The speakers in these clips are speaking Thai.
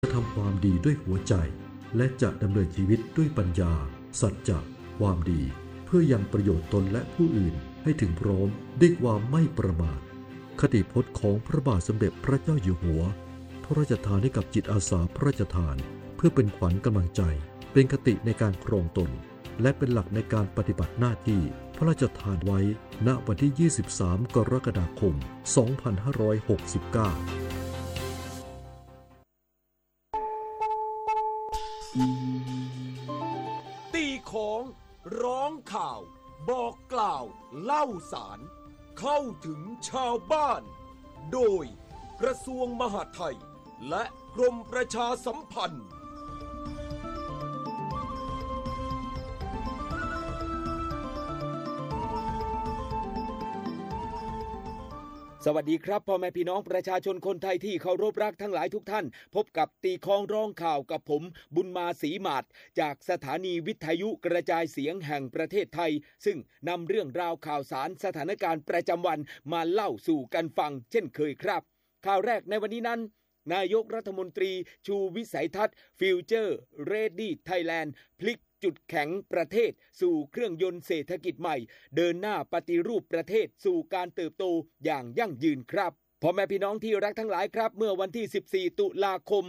จะทำความดีด้วยหัวใจและจะดำเนินชีวิตด้วยปัญญาสัจจะความดีเพื่อยังประโยชน์ตนและผู้อื่นให้ถึงพร้อมด้วยความไม่ประมาทคติพจน์ของพระบาทสมเด็จพระเจ้าอยู่หัวพระราชทานให้กับจิตอาสาพระราชทานเพื่อเป็นขวัญกำลังใจเป็นคติในการครองตนและเป็นหลักในการปฏิบัติหน้าที่พระราชทานไว้ณวันที่ 23 กรกฎาคม 2569 ตีของร้องข่าวบอกกล่าวเล่าสารเข้าถึงชาวบ้านโดยกระทรวงมหาดไทยและกรมประชาสัมพันธ์สวัสดีครับพ่อแม่พี่น้องประชาชนคนไทยที่เคารพรักทั้งหลายทุกท่านพบกับตีคองร้องข่าวกับผมบุญมาศรีหมาดจากสถานีวิทยุกระจายเสียงแห่งประเทศไทยซึ่งนำเรื่องราวข่าวสารสถานการณ์ประจำวันมาเล่าสู่กันฟังเช่นเคยครับข่าวแรกในวันนี้นั้นนายกรัฐมนตรีชูวิสัยทัศน์ Future Ready Thailand พลิกจุดแข็งประเทศสู่เครื่องยนต์เศรษฐกิจใหม่เดินหน้าปฏิรูปประเทศสู่การเติบโตอย่างยั่งยืนครับพ่อแม่พี่น้องที่รักทั้งหลายครับเมื่อวันที่ 14 ตุลาคม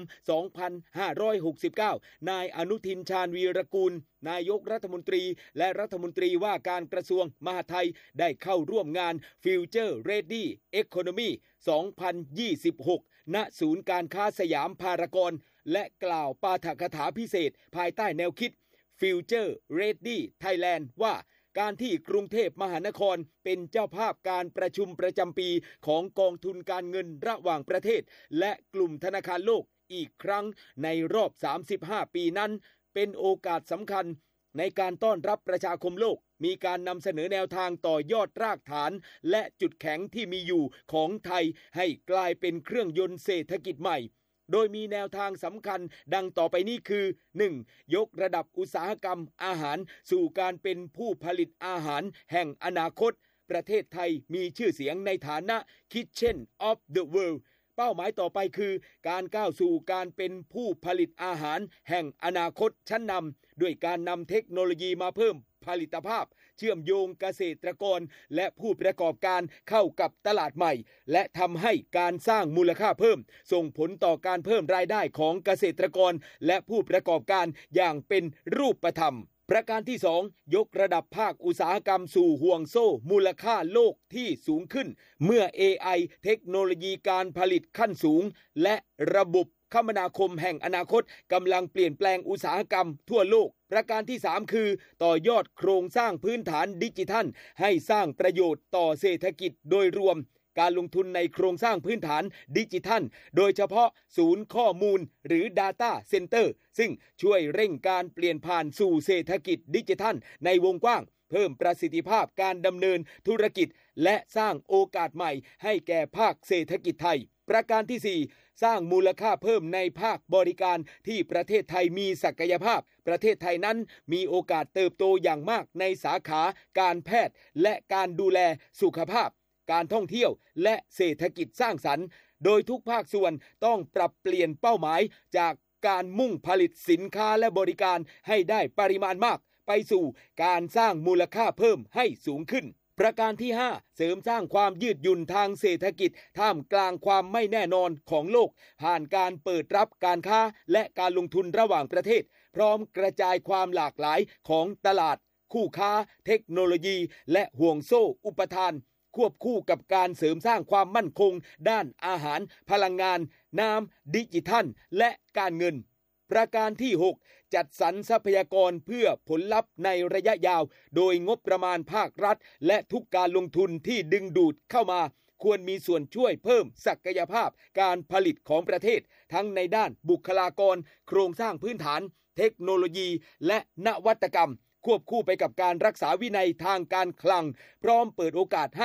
2569 นายอนุทินชาญวีรกูลนายกรัฐมนตรีและรัฐมนตรีว่าการกระทรวงมหาดไทยได้เข้าร่วมงาน Future Ready Economy 2026 ณ ศูนย์การค้าสยามพารากอนและกล่าวปาฐกถาพิเศษภายใต้แนวคิดFuture Ready Thailand ว่าการที่กรุงเทพมหานครเป็นเจ้าภาพการประชุมประจำปีของกองทุนการเงินระหว่างประเทศและกลุ่มธนาคารโลกอีกครั้งในรอบ 35 ปีนั้นเป็นโอกาสสำคัญในการต้อนรับประชาคมโลกมีการนำเสนอแนวทางต่อยอดรากฐานและจุดแข็งที่มีอยู่ของไทยให้กลายเป็นเครื่องยนต์เศรษฐกิจใหม่โดยมีแนวทางสำคัญดังต่อไปนี้คือ 1. ยกระดับอุตสาหกรรมอาหารสู่การเป็นผู้ผลิตอาหารแห่งอนาคตประเทศไทยมีชื่อเสียงในฐานะ Kitchen of the World เป้าหมายต่อไปคือการก้าวสู่การเป็นผู้ผลิตอาหารแห่งอนาคตชั้นนำด้วยการนำเทคโนโลยีมาเพิ่มผลิตภาพเชื่อมโยงเกษตรกรและผู้ประกอบการเข้ากับตลาดใหม่และทำให้การสร้างมูลค่าเพิ่มส่งผลต่อการเพิ่มรายได้ของเกษตรกรและผู้ประกอบการอย่างเป็นรูปธรรมประการที่ 2 ยกระดับภาคอุตสาหกรรมสู่ห่วงโซ่มูลค่าโลกที่สูงขึ้นเมื่อ AI เทคโนโลยีการผลิตขั้นสูงและระบบคมนาคมแห่งอนาคตกำลังเปลี่ยนแปลงอุตสาหกรรมทั่วโลกประการที่ 3 คือต่อยอดโครงสร้างพื้นฐานดิจิทัลให้สร้างประโยชน์ต่อเศรษฐกิจโดยรวมการลงทุนในโครงสร้างพื้นฐานดิจิทัลโดยเฉพาะศูนย์ข้อมูลหรือ Data Center ซึ่งช่วยเร่งการเปลี่ยนผ่านสู่เศรษฐกิจดิจิทัลในวงกว้างเพิ่มประสิทธิภาพการดำเนินธุรกิจและสร้างโอกาสใหม่ให้แก่ภาคเศรษฐกิจไทยประการที่ 4 สร้างมูลค่าเพิ่มในภาคบริการที่ประเทศไทยมีศักยภาพประเทศไทยนั้นมีโอกาสเติบโตอย่างมากในสาขาการแพทย์และการดูแลสุขภาพการท่องเที่ยวและเศรษฐกิจสร้างสรรค์โดยทุกภาคส่วนต้องปรับเปลี่ยนเป้าหมายจากการมุ่งผลิตสินค้าและบริการให้ได้ปริมาณมากไปสู่การสร้างมูลค่าเพิ่มให้สูงขึ้นประการที่ 5 เสริมสร้างความยืดหยุ่นทางเศรษฐกิจท่ามกลางความไม่แน่นอนของโลกผ่านการเปิดรับการค้าและการลงทุนระหว่างประเทศพร้อมกระจายความหลากหลายของตลาดคู่ค้าเทคโนโลยีและห่วงโซ่อุปทานควบคู่กับการเสริมสร้างความมั่นคงด้านอาหารพลังงานน้ำดิจิทัลและการเงินประการที่ 6 จัดสรรทรัพยากรเพื่อผลลัพธ์ในระยะยาวโดยงบประมาณภาครัฐและทุกการลงทุนที่ดึงดูดเข้ามาควรมีส่วนช่วยเพิ่มศักยภาพการผลิตของประเทศทั้งในด้านบุคลากรโครงสร้างพื้นฐานเทคโนโลยีและนวัตกรรมควบคู่ไปกับการรักษาวินัยทางการคลังพร้อมเปิดโอกาสให้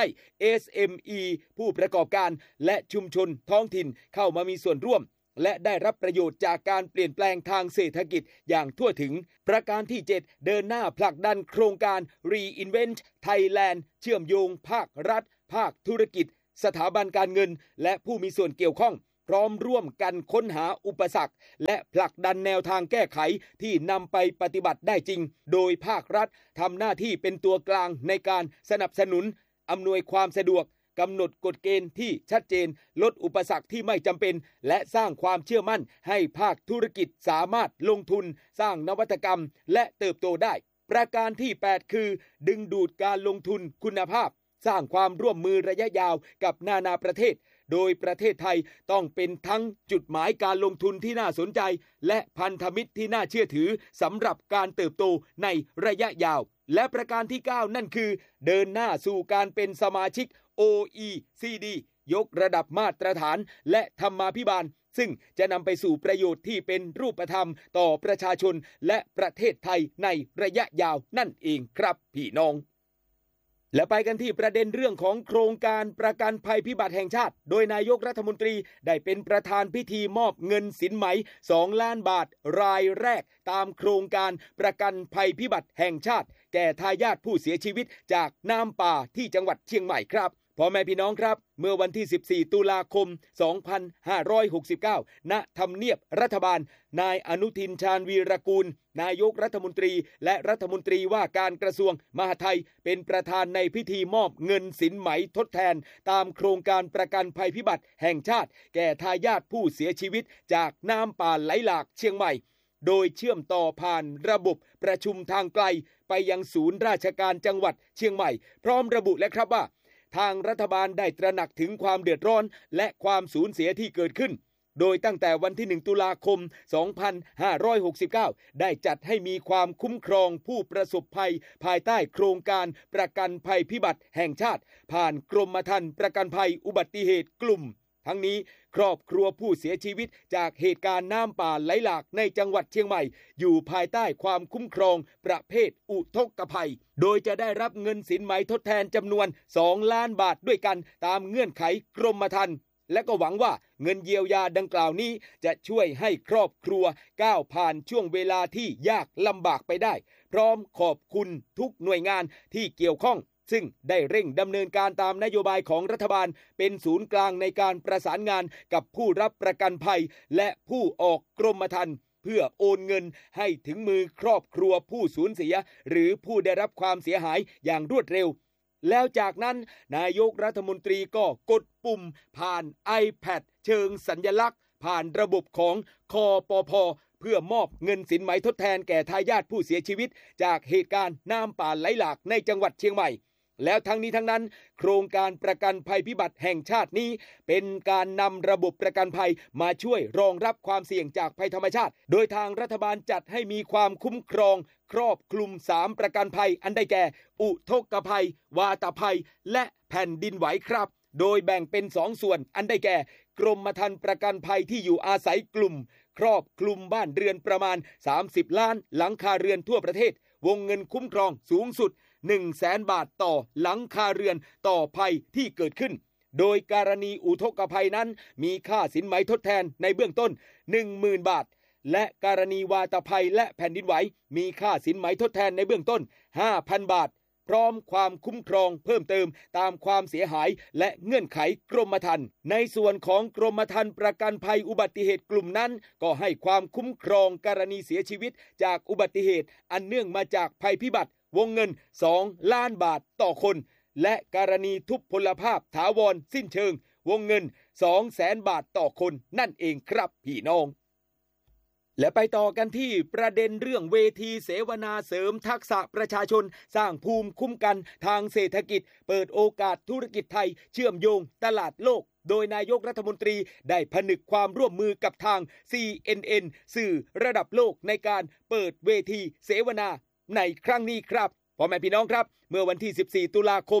SME ผู้ประกอบการและชุมชนท้องถิ่นเข้ามามีส่วนร่วมและได้รับประโยชน์จากการเปลี่ยนแปลงทางเศรษฐกิจอย่างทั่วถึงประการที่ 7 เดินหน้าผลักดันโครงการ Reinvent Thailand เชื่อมโยงภาครัฐภาคธุรกิจสถาบันการเงินและผู้มีส่วนเกี่ยวข้องพร้อมร่วมกันค้นหาอุปสรรคและผลักดันแนวทางแก้ไขที่นำไปปฏิบัติได้จริงโดยภาครัฐทำหน้าที่เป็นตัวกลางในการสนับสนุนอำนวยความสะดวกกำหนดกฎเกณฑ์ที่ชัดเจนลดอุปสรรคที่ไม่จำเป็นและสร้างความเชื่อมั่นให้ภาคธุรกิจสามารถลงทุนสร้างนวัตกรรมและเติบโตได้ประการที่ 8 คือดึงดูดการลงทุนคุณภาพสร้างความร่วมมือระยะยาวกับนานาประเทศโดยประเทศไทยต้องเป็นทั้งจุดหมายการลงทุนที่น่าสนใจและพันธมิตรที่น่าเชื่อถือสำหรับการเติบโตในระยะยาวและประการที่ 9 นั่นคือเดินหน้าสู่การเป็นสมาชิก OECD ยกระดับมาตรฐานและธรรมาภิบาลซึ่งจะนำไปสู่ประโยชน์ที่เป็นรูปธรรมต่อประชาชนและประเทศไทยในระยะยาวนั่นเองครับพี่น้องและไปกันที่ประเด็นเรื่องของโครงการประกันภัยพิบัติแห่งชาติโดยนายกรัฐมนตรีได้เป็นประธานพิธีมอบเงินสินไหม2 ล้านบาทรายแรกตามโครงการประกันภัยพิบัติแห่งชาติแก่ทายาทผู้เสียชีวิตจากน้ำป่าที่จังหวัดเชียงใหม่ครับพ่อแม่พี่น้องครับเมื่อวันที่ 14 ตุลาคม 2569 ณ ทำเนียบรัฐบาลนายอนุทินชาญวีรกูลนายกรัฐมนตรีและรัฐมนตรีว่าการกระทรวงมหาดไทยเป็นประธานในพิธีมอบเงินสินไหมทดแทนตามโครงการประกันภัยพิบัติแห่งชาติแก่ทายาทผู้เสียชีวิตจากน้ำป่าไหลหลากเชียงใหม่โดยเชื่อมต่อผ่านระบบประชุมทางไกลไปยังศูนย์ราชการจังหวัดเชียงใหม่พร้อมระบุและครับว่าทางรัฐบาลได้ตระหนักถึงความเดือดร้อนและความสูญเสียที่เกิดขึ้นโดยตั้งแต่วันที่ 1 ตุลาคม 2569 ได้จัดให้มีความคุ้มครองผู้ประสบภัยภายใต้โครงการประกันภัยพิบัติแห่งชาติผ่านกรมธรรม์ประกันภัยอุบัติเหตุกลุ่มทั้งนี้ครอบครัวผู้เสียชีวิตจากเหตุการณ์น้ำป่าไหลหลากในจังหวัดเชียงใหม่อยู่ภายใต้ความคุ้มครองประเภทอุทกภัยโดยจะได้รับเงินสินไหมทดแทนจำนวน2 ล้านบาทด้วยกันตามเงื่อนไขกรมธรรม์และก็หวังว่าเงินเยียวยาดังกล่าวนี้จะช่วยให้ครอบครัวก้าวผ่านช่วงเวลาที่ยากลำบากไปได้พร้อมขอบคุณทุกหน่วยงานที่เกี่ยวข้องซึ่งได้เร่งดำเนินการตามนโยบายของรัฐบาลเป็นศูนย์กลางในการประสานงานกับผู้รับประกันภัยและผู้ออกกรมธรรม์เพื่อโอนเงินให้ถึงมือครอบครัวผู้สูญเสียหรือผู้ได้รับความเสียหายอย่างรวดเร็วแล้วจากนั้นนายกรัฐมนตรีก็กดปุ่มผ่าน iPad เชิงสัญลักษณ์ผ่านระบบของคปภ.เพื่อมอบเงินสินไหมทดแทนแก่ทายาทผู้เสียชีวิตจากเหตุการณ์น้ำป่าไหลหลากในจังหวัดเชียงใหม่แล้วทั้งนี้ทั้งนั้นโครงการประกันภัยพิบัติแห่งชาตินี้เป็นการนำระบบประกันภัยมาช่วยรองรับความเสี่ยงจากภัยธรรมชาติโดยทางรัฐบาลจัดให้มีความคุ้มครองครอบคลุม3ประกันภัยอันได้แก่อุทกภัยวาตภัยและแผ่นดินไหวครับโดยแบ่งเป็น2ส่วนอันได้แก่กรมธรรม์ประกันภัยที่อยู่อาศัยกลุ่มครอบคลุมบ้านเรือนประมาณ30 ล้านหลังคาเรือนทั่วประเทศวงเงินคุ้มครองสูงสุด100,000 บาทต่อหลังคาเรือนต่อภัยที่เกิดขึ้นโดยกรณีอุทกภัยนั้นมีค่าสินไหมทดแทนในเบื้องต้น 10,000 บาทและกรณีวาตภัยและแผ่นดินไหวมีค่าสินไหมทดแทนในเบื้องต้น 5,000 บาทพร้อมความคุ้มครองเพิ่มเติมตามความเสียหายและเงื่อนไขกรมธรรม์ในส่วนของกรมธรรม์ประกันภัยอุบัติเหตุกลุ่มนั้นก็ให้ความคุ้มครองกรณีเสียชีวิตจากอุบัติเหตุอันเนื่องมาจากภัยพิบัติวงเงิน2 ล้านบาทต่อคนและกรณีทุพพลภาพถาวรสิ้นเชิงวงเงิน 200,000 บาทต่อคนนั่นเองครับพี่น้องและไปต่อกันที่ประเด็นเรื่องเวทีเสวนาเสริมทักษะประชาชนสร้างภูมิคุ้มกันทางเศรษฐกิจเปิดโอกาสธุรกิจไทยเชื่อมโยงตลาดโลกโดยนายกรัฐมนตรีได้ผนึกความร่วมมือกับทาง CNN สื่อระดับโลกในการเปิดเวทีเสวนาในครั้งนี้ครับพ่อแม่พี่น้องครับเมื่อวันที่ 14 ตุลาคม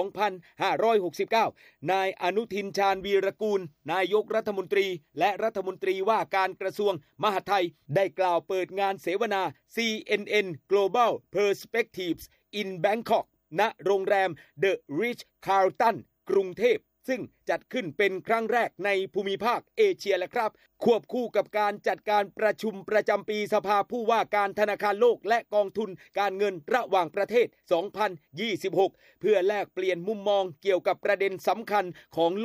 2569 นายอนุทินชาญวีรกูลนายกรัฐมนตรีและรัฐมนตรีว่าการกระทรวงมหาดไทยได้กล่าวเปิดงานเสวนา CNN Global Perspectives in Bangkok ณ โรงแรม The Ritz-Carlton กรุงเทพซึ่งจัดขึ้นเป็นครั้งแรกในภูมิภาคเอเชียและครับควบคู่กับการจัดการประชุมประจำปีสภาผู้ว่าการธนาคารโลกและกองทุนการเงินระหว่างประเทศ 2026 เพื่อแลกเปลี่ยนมุมมองเกี่ยวกับประเด็นสำคัญของโลก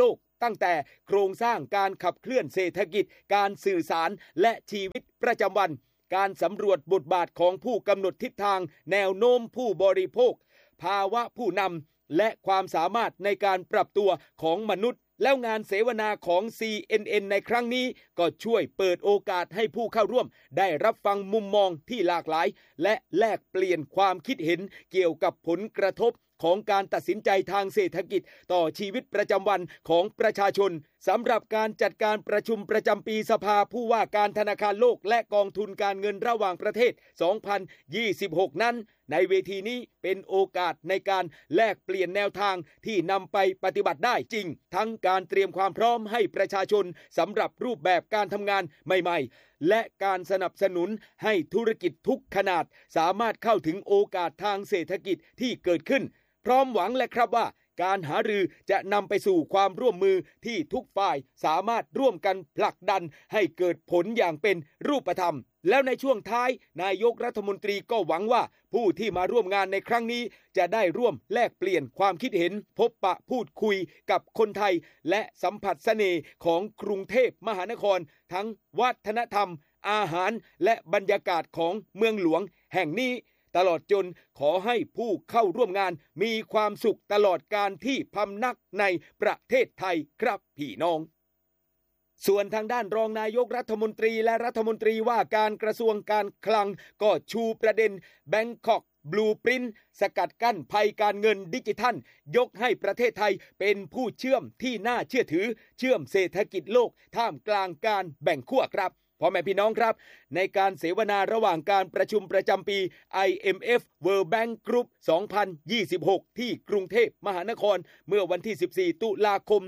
ตั้งแต่โครงสร้างการขับเคลื่อนเศรษฐกิจการสื่อสารและชีวิตประจำวันการสำรวจบทบาทของผู้กำหนดทิศทางแนวโน้มผู้บริโภคภาวะผู้นำและความสามารถในการปรับตัวของมนุษย์แล้วงานเสวนาของ CNN ในครั้งนี้ก็ช่วยเปิดโอกาสให้ผู้เข้าร่วมได้รับฟังมุมมองที่หลากหลายและแลกเปลี่ยนความคิดเห็นเกี่ยวกับผลกระทบของการตัดสินใจทางเศรษฐกิจต่อชีวิตประจำวันของประชาชนสำหรับการจัดการประชุมประจำปีสภาผู้ว่าการธนาคารโลกและกองทุนการเงินระหว่างประเทศ 2026 นั้นในเวทีนี้เป็นโอกาสในการแลกเปลี่ยนแนวทางที่นำไปปฏิบัติได้จริงทั้งการเตรียมความพร้อมให้ประชาชนสำหรับรูปแบบการทำงานใหม่ๆและการสนับสนุนให้ธุรกิจทุกขนาดสามารถเข้าถึงโอกาสทางเศรษฐกิจที่เกิดขึ้นพร้อมหวังและครับว่าการหารือจะนำไปสู่ความร่วมมือที่ทุกฝ่ายสามารถร่วมกันผลักดันให้เกิดผลอย่างเป็นรูปธรรมแล้วในช่วงท้ายนายกรัฐมนตรีก็หวังว่าผู้ที่มาร่วมงานในครั้งนี้จะได้ร่วมแลกเปลี่ยนความคิดเห็นพบปะพูดคุยกับคนไทยและสัมผัสเสน่ห์ของกรุงเทพมหานครทั้งวัฒนธรรมอาหารและบรรยากาศของเมืองหลวงแห่งนี้ตลอดจนขอให้ผู้เข้าร่วมงานมีความสุขตลอดการที่พำนักในประเทศไทยครับพี่น้องส่วนทางด้านรองนายกรัฐมนตรีและรัฐมนตรีว่าการกระทรวงการคลังก็ชูประเด็น Bangkok Blueprint สกัดกั้นภัยการเงินดิจิทัลยกให้ประเทศไทยเป็นผู้เชื่อมที่น่าเชื่อถือเชื่อมเศรษฐกิจโลกท่ามกลางการแบ่งขั้วครับพ่อแม่พี่น้องครับในการเสวนาระหว่างการประชุมประจำปี IMF World Bank Group 2026 ที่กรุงเทพมหานครเมื่อวันที่ 14 ตุลาคม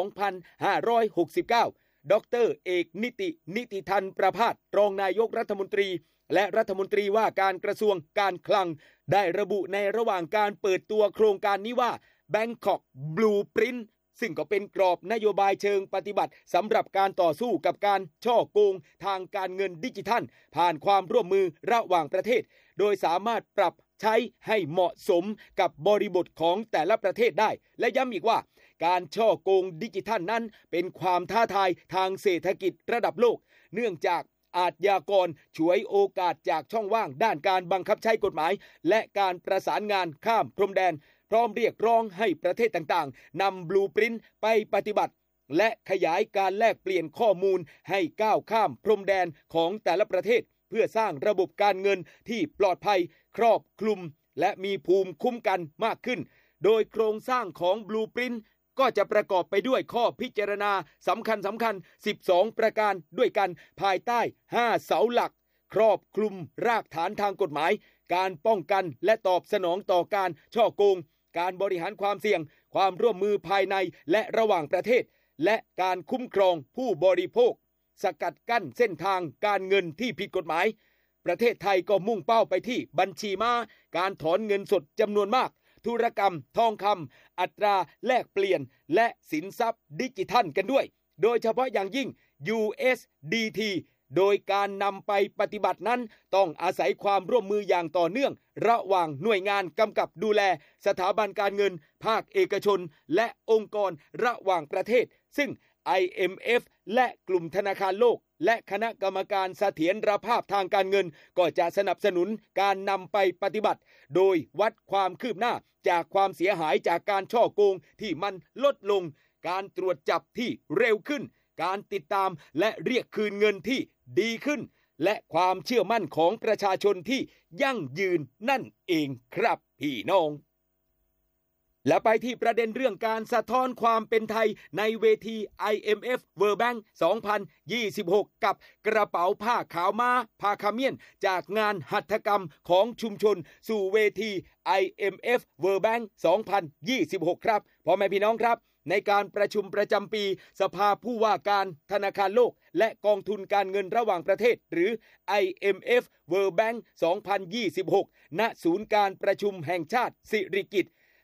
2569 ดร.เอกนิติธันประภาสรองนายกรัฐมนตรีและรัฐมนตรีว่าการกระทรวงการคลังได้ระบุในระหว่างการเปิดตัวโครงการนี้ว่า Bangkok Blueprintซึ่งก็เป็นกรอบนโยบายเชิงปฏิบัติสำหรับการต่อสู้กับการฉ้อโกงทางการเงินดิจิทัลผ่านความร่วมมือระหว่างประเทศโดยสามารถปรับใช้ให้เหมาะสมกับบริบทของแต่ละประเทศได้และย้ำอีกว่าการฉ้อโกงดิจิทัลนั้นเป็นความท้าทายทางเศรษฐกิจระดับโลกเนื่องจากอาชญากรฉวยโอกาสจากช่องว่างด้านการบังคับใช้กฎหมายและการประสานงานข้ามพรมแดนพร้อมเรียกร้องให้ประเทศต่างๆนำบลูพรินท์ไปปฏิบัติและขยายการแลกเปลี่ยนข้อมูลให้ก้าวข้ามพรมแดนของแต่ละประเทศเพื่อสร้างระบบการเงินที่ปลอดภัยครอบคลุมและมีภูมิคุ้มกันมากขึ้นโดยโครงสร้างของบลูพรินท์ก็จะประกอบไปด้วยข้อพิจารณาสำคัญ12ประการด้วยกันภายใต้5เสาหลักครอบคลุมรากฐานทางกฎหมายการป้องกันและตอบสนองต่อการฉ้อโกงการบริหารความเสี่ยงความร่วมมือภายในและระหว่างประเทศและการคุ้มครองผู้บริโภคสกัดกั้นเส้นทางการเงินที่ผิดกฎหมายประเทศไทยก็มุ่งเป้าไปที่บัญชีม้าการถอนเงินสดจำนวนมากธุรกรรมทองคำอัตราแลกเปลี่ยนและสินทรัพย์ดิจิทัลกันด้วยโดยเฉพาะอย่างยิ่ง USDT โดยการนำไปปฏิบัตินั้นต้องอาศัยความร่วมมืออย่างต่อเนื่องระหว่างหน่วยงานกำกับดูแลสถาบันการเงินภาคเอกชนและองค์กรระหว่างประเทศซึ่ง IMF และกลุ่มธนาคารโลกและคณะกรรมการเสถียรภาพทางการเงินก็จะสนับสนุนการนำไปปฏิบัติโดยวัดความคืบหน้าจากความเสียหายจากการฉ้อโกงที่มันลดลงการตรวจจับที่เร็วขึ้นการติดตามและเรียกคืนเงินที่ดีขึ้นและความเชื่อมั่นของประชาชนที่ยั่งยืนนั่นเองครับพี่น้องและไปที่ประเด็นเรื่องการสะท้อนความเป็นไทยในเวที IMF World Bank 2026 กับกระเป๋าผ้าขาวม้าพาคาเมียนจากงานหัตถกรรมของชุมชนสู่เวที IMF World Bank 2026 ครับพ่อแม่พี่น้องครับในการประชุมประจำปีสภาผู้ว่าการธนาคารโลกและกองทุนการเงินระหว่างประเทศหรือ IMF World Bank 2026 ณ ศูนย์การประชุมแห่งชาติสิริกิติ์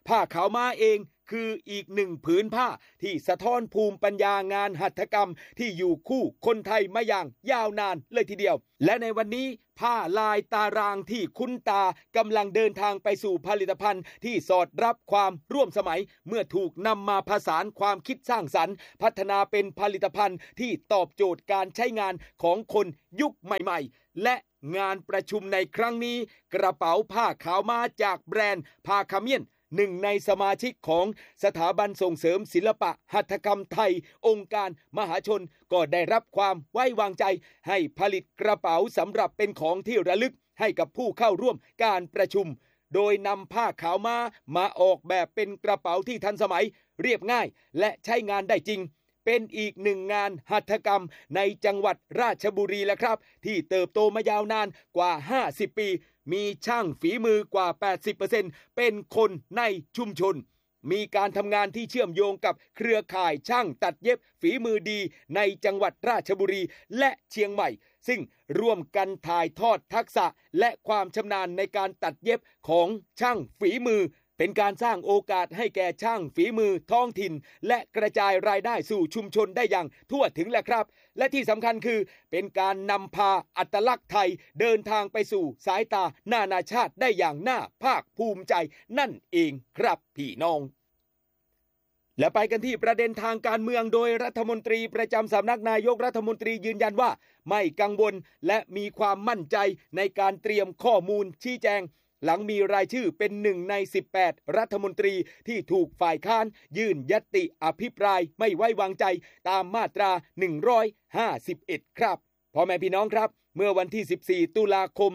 ผ้าขาวม้าเองคืออีกหนึ่งผืนผ้าที่สะท้อนภูมิปัญญางานหัตถกรรมที่อยู่คู่คนไทยมาอย่างยาวนานเลยทีเดียวและในวันนี้ผ้าลายตารางที่คุ้นตากำลังเดินทางไปสู่ผลิตภัณฑ์ที่สอดรับความร่วมสมัยเมื่อถูกนำมาผสานความคิดสร้างสรรค์พัฒนาเป็นผลิตภัณฑ์ที่ตอบโจทย์การใช้งานของคนยุคใหม่ๆและงานประชุมในครั้งนี้กระเป๋าผ้าขาวม้าจากแบรนด์พาคาเมียนหนึ่งในสมาชิกของสถาบันส่งเสริมศิลปะหัตถกรรมไทยองค์การมหาชนก็ได้รับความไว้วางใจให้ผลิตกระเป๋าสำหรับเป็นของที่ระลึกให้กับผู้เข้าร่วมการประชุมโดยนำผ้าขาวม้ามาออกแบบเป็นกระเป๋าที่ทันสมัยเรียบง่ายและใช้งานได้จริงเป็นอีกหนึ่งงานหัตถกรรมในจังหวัดราชบุรีแล้วครับที่เติบโตมายาวนานกว่า50ปีมีช่างฝีมือกว่า 80% เป็นคนในชุมชนมีการทำงานที่เชื่อมโยงกับเครือข่ายช่างตัดเย็บฝีมือดีในจังหวัดราชบุรีและเชียงใหม่ซึ่งร่วมกันถ่ายทอดทักษะและความชำนาญในการตัดเย็บของช่างฝีมือเป็นการสร้างโอกาสให้แก่ช่างฝีมือท้องถิ่นและกระจายรายได้สู่ชุมชนได้อย่างทั่วถึงแหละครับและที่สำคัญคือเป็นการนำพาอัตลักษณ์ไทยเดินทางไปสู่สายตานานาชาติได้อย่างน่าภาคภูมิใจนั่นเองครับพี่น้องและไปกันที่ประเด็นทางการเมืองโดยรัฐมนตรีประจำสำนักนายกรัฐมนตรียืนยันว่าไม่กังวลและมีความมั่นใจในการเตรียมข้อมูลชี้แจงหลังมีรายชื่อเป็น1ใน18รัฐมนตรีที่ถูกฝ่ายค้านยื่นญัตติอภิปรายไม่ไว้วางใจตามมาตรา151ครับพ่อแม่พี่น้องครับเมื่อวันที่14ตุลาคม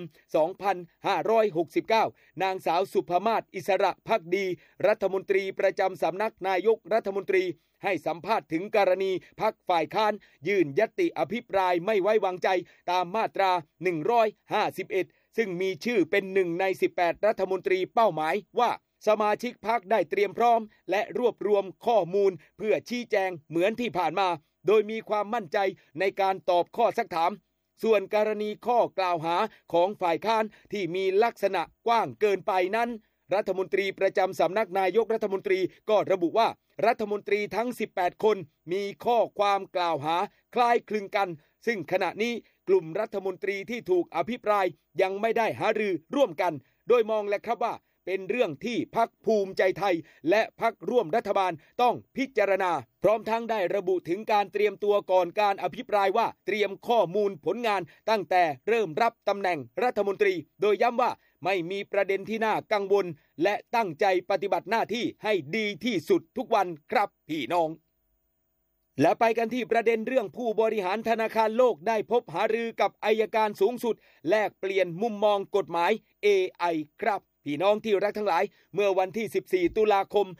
2569นางสาวสุภมาศอิสระภักดีรัฐมนตรีประจำสำนักนายกรัฐมนตรีให้สัมภาษณ์ถึงกรณีพรรคฝ่ายค้านยื่นญัตติอภิปรายไม่ไว้วางใจตามมาตรา151ซึ่งมีชื่อเป็น1ใน18รัฐมนตรีเป้าหมายว่าสมาชิกพรรคได้เตรียมพร้อมและรวบรวมข้อมูลเพื่อชี้แจงเหมือนที่ผ่านมาโดยมีความมั่นใจในการตอบข้อซักถามส่วนกรณีข้อกล่าวหาของฝ่ายค้านที่มีลักษณะกว้างเกินไปนั้นรัฐมนตรีประจำสำนักนายกรัฐมนตรีก็ระบุว่ารัฐมนตรีทั้ง18คนมีข้อความกล่าวหาคล้ายคลึงกันซึ่งขณะนี้กลุ่มรัฐมนตรีที่ถูกอภิปรายยังไม่ได้หารือร่วมกันโดยมองและครับว่าเป็นเรื่องที่พรรคภูมิใจไทยและพรรคร่วมรัฐบาลต้องพิจารณาพร้อมทั้งได้ระบุถึงการเตรียมตัวก่อนการอภิปรายว่าเตรียมข้อมูลผลงานตั้งแต่เริ่มรับตำแหน่งรัฐมนตรีโดยย้ำว่าไม่มีประเด็นที่น่ากังวลและตั้งใจปฏิบัติหน้าที่ให้ดีที่สุดทุกวันครับพี่น้องและไปกันที่ประเด็นเรื่องผู้บริหารธนาคารโลกได้พบหารือกับอัยการสูงสุดแลกเปลี่ยนมุมมองกฎหมาย AI ครับพี่น้องที่รักทั้งหลายเมื่อวันที่14ตุลาคม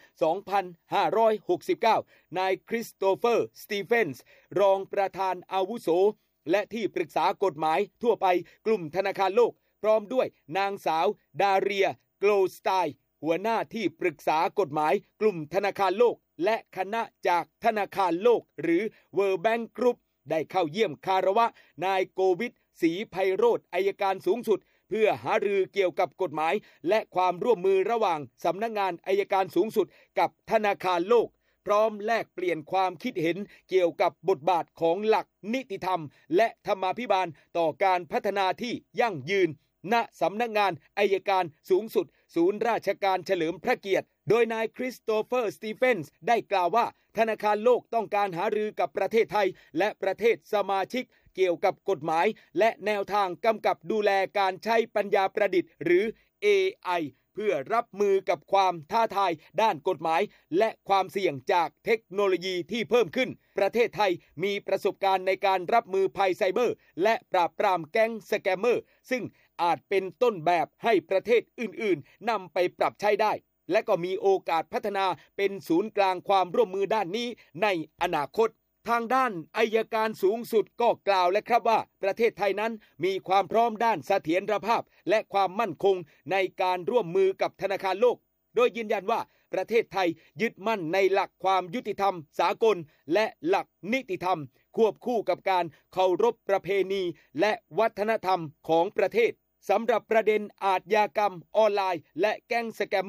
2569นายคริสโตเฟอร์สตีเฟนส์รองประธานอาวุโสและที่ปรึกษากฎหมายทั่วไปกลุ่มธนาคารโลกพร้อมด้วยนางสาวดาเรียโกลสไตน์หัวหน้าที่ปรึกษากฎหมายกลุ่มธนาคารโลกและคณะจากธนาคารโลกหรือ World Bank Group ได้เข้าเยี่ยมคารวะนายโกวิทศรีไพโรจน์อัยการสูงสุดเพื่อหารือเกี่ยวกับกฎหมายและความร่วมมือระหว่างสำนักงานอัยการสูงสุดกับธนาคารโลกพร้อมแลกเปลี่ยนความคิดเห็นเกี่ยวกับบทบาทของหลักนิติธรรมและธรรมาภิบาลต่อการพัฒนาที่ยั่งยืนณสำนักงานอัยการสูงสุดศูนย์ราชการเฉลิมพระเกียรติโดยนายคริสโตเฟอร์สตีเฟนส์ได้กล่าวว่าธนาคารโลกต้องการหารือกับประเทศไทยและประเทศสมาชิกเกี่ยวกับกฎหมายและแนวทางกำกับดูแลการใช้ปัญญาประดิษฐ์หรือ AI เพื่อรับมือกับความท้าทายด้านกฎหมายและความเสี่ยงจากเทคโนโลยีที่เพิ่มขึ้นประเทศไทยมีประสบการณ์ในการรับมือภัยไซเบอร์และปราบปรามแก๊งสแกมเมอร์ซึ่งอาจเป็นต้นแบบให้ประเทศอื่นๆนำไปปรับใช้ได้และก็มีโอกาสพัฒนาเป็นศูนย์กลางความร่วมมือด้านนี้ในอนาคตทางด้านอัยการสูงสุดก็กล่าวและครับว่าประเทศไทยนั้นมีความพร้อมด้านเสถียรภาพและความมั่นคงในการร่วมมือกับธนาคารโลกโดยยืนยันว่าประเทศไทยยึดมั่นในหลักความยุติธรรมสากลและหลักนิติธรรมควบคู่กับการเคารพประเพณีและวัฒนธรรมของประเทศสำหรับประเด็นอาชญากรรมออนไลน์และแก๊งสแกมเมอร์เ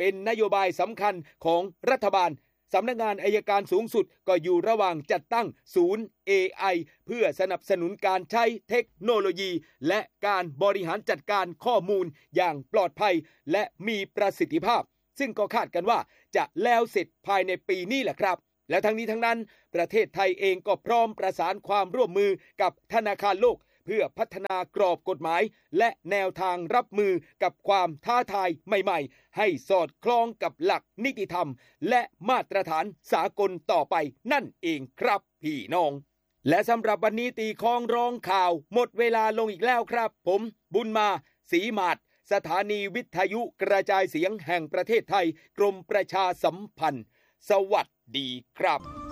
เป็นนโยบายสำคัญของรัฐบาลสำนักงานอัยการสูงสุดก็อยู่ระหว่างจัดตั้งศูนย์ AI เพื่อสนับสนุนการใช้เทคโนโลยีและการบริหารจัดการข้อมูลอย่างปลอดภัยและมีประสิทธิภาพซึ่งก็คาดกันว่าจะแล้วเสร็จภายในปีนี้แหละครับและทั้งนี้ทั้งนั้นประเทศไทยเองก็พร้อมประสานความร่วมมือกับธนาคารโลกเพื่อพัฒนากรอบกฎหมายและแนวทางรับมือกับความท้าทายใหม่ๆให้สอดคล้องกับหลักนิติธรรมและมาตรฐานสากลต่อไปนั่นเองครับพี่น้องและสำหรับวันนี้ตีคล้องร้องข่าวหมดเวลาลงอีกแล้วครับผมบุญมาศรีมาศสถานีวิทยุกระจายเสียงแห่งประเทศไทยกรมประชาสัมพันธ์สวัสดีครับ